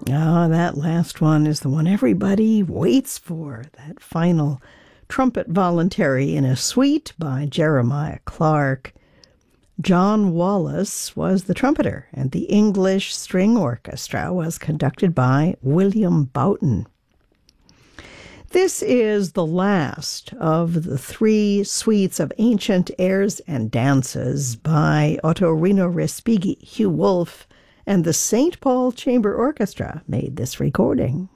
Ah, that last one is the one everybody waits for, that final trumpet voluntary in a suite by Jeremiah Clark. John Wallace was the trumpeter, and the English String Orchestra was conducted by William Boughton. This is the last of the three suites of ancient airs and dances by Ottorino Respighi, Hugh Wolf, and the St. Paul Chamber Orchestra made this recording.